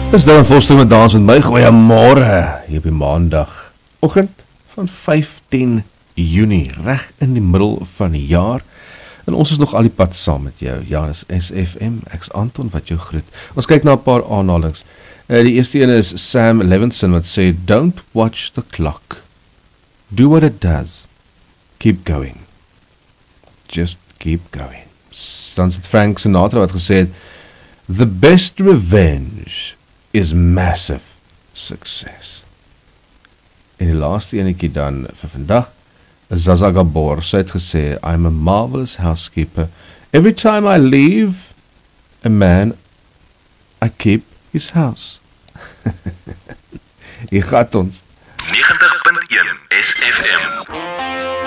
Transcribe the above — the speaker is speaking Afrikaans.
Dis Dylan Foster met Dans met my. Goeiemôre hier op die maandag oggend van 15 Junie, reg in die middel van die jaar. En ons is nog al die pad saam met jou. Ja, dis SFM, ek's Anton wat jou groet. Ons kyk na 'n paar aanhalings. Die eerste een is Sam Levinson wat sê, "Don't watch the clock. Do what it does. Keep going. Just keep going." Dan is het Frank Sinatra wat gesê het, "The best revenge is massive success." En die laaste enetjie dan vir vandag, Zaza Gabor, sy het gesê, "I'm a marvelous housekeeper. Every time I leave a man, I keep his house." Hier gaat ons. 90.1 SFM.